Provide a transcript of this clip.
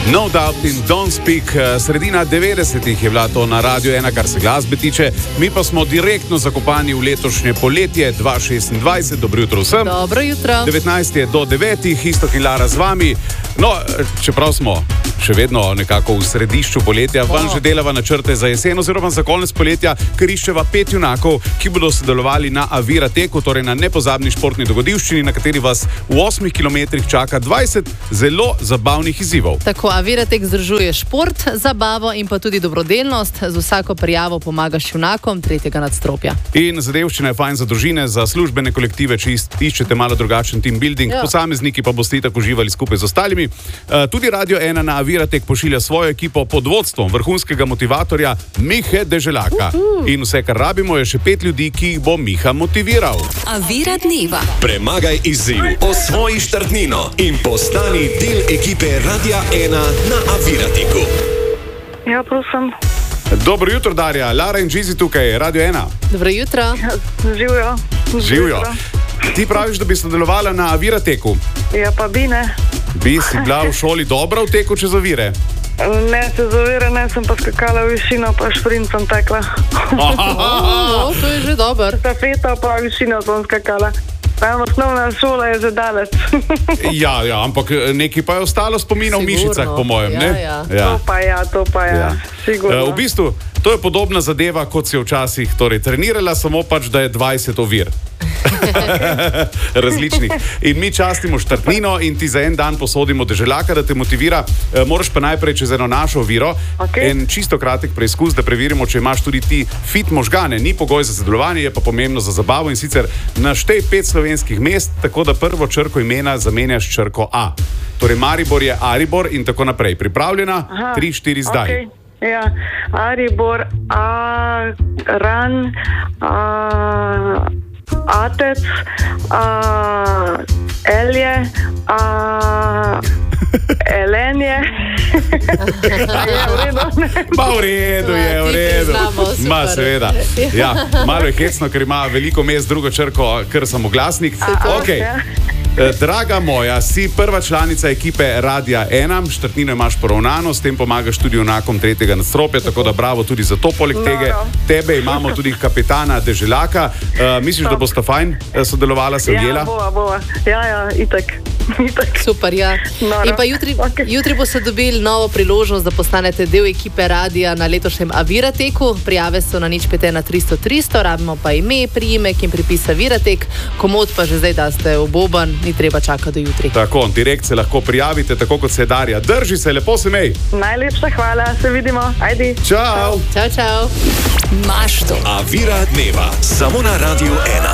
No Doubt in Don't Speak. Sredina 90-ih je bila to na Radio 1, kar se glasbe tiče. Mi pa smo direktno zakopani v letošnje poletje 2026. Dobro jutro vsem. Dobro jutro. 19 je do 9, Iztok in Lara z vami. No, čeprav smo še vedno nekako v središču poletja, vam že delava načrte za jesen oziroma za konec poletja, ker iščeva 5 junakov, ki bodo sodelovali na Avirateku, torej na nepozabni športni dogodivščini, na kateri vas v 8 kilometrih čaka 20 zelo zabavnih izzivov. Tako, Aviratek združuje šport, zabavo in pa tudi dobrodelnost. Z vsako prijavo pomagaš junakom 3. nadstropja. In zadevščina je fajn za družine, za službene kolektive, če iščete malo drugačen team building, posamezniki pa boste tako uživali skupaj z ostalimi. Tudi Radio 1 na Aviratek pošilja svojo ekipo pod vodstvom vrhunskega motivatorja Mihe Deželaka. In vse, kar rabimo, je še 5 ljudi, ki jih bo Miha motiviral. Avira dneva. Premagaj izziv, osvoji štartnino in postani del ekipe Radia 1 na Avirateku. Ja, prosim. Dobro jutro, Darja. Lara in Džizi tukaj, Radio 1. Dobro jutro. Živijo. Živijo. Ti praviš, da bi sodelovala na Avirateku. Ja, pa bi ne. Bi si bila v šoli dobra v teku čez ovire? Ne, se zavira, ne, sem pa skakala v višino, pa šprint sem tekla. To je že dober. Stafeta pa v višino sem skakala. Tam osnovna šola je že daleč. Ja, ampak nekaj pa je ostalo spomina v mišicah, po mojem, ne? To pa ja. Sigurno. V bistvu, to je podobna zadeva, kot si včasih trenirala, samo pač, da je 20 ovir. Različnih. In mi častimo štartnino in ti za en dan posodimo Deželaka, da te motivira. Moraš pa najprej čez eno našo oviro. En čisto kratek preizkus, da preverimo, če imaš tudi ti fit možgane. Ni pogoj za sodelovanje, je pa pomembno za zabavo, in sicer naštej 5 slovenskih mest, tako da prvo črko imena zamenjaš črko A. Torej Maribor je Aribor in tako naprej. Pripravljena? 3, 4, zdaj. Okay. Ja, Aribor, Ran, Atec, Elje, Elenje. V redu je. Ma, seveda. Ja, malo je hecno, ker ima veliko mest drugo črko, kar samoglasnik. Okay. Draga moja, si prva članica ekipe Radia 1, štartnino imaš poravnano, s tem pomagaš tudi junakom 3. nadstropja, tako da bravo tudi za to. Poleg tebe imamo tudi kapitana Deželaka. Misliš, da bosta fajn sodelovala, se ujela? Ja, bova. Ja, itak. Super, ja. In pa jutri boste dobili novo priložnost, da postanete del ekipe Radia na letošnjem Avirateku. Prijave so na 051 300 300, rabimo pa ime, priimek in pripis Aviratek. Komod pa že zdaj daste v boban, ni treba čakati do jutri. Tako, direkt se lahko prijavite, tako kot se Darja. Drži se, lepo se mej. Najlepša hvala, se vidimo. Ajdi. Čau. Čau. Maš to. Avira dneva, samo na Radio 1.